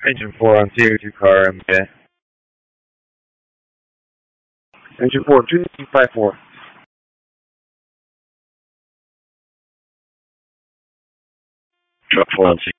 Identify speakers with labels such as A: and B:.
A: Engine 4 on CO2 car, MJ. Engine 4, 2254.
B: Truck 4 on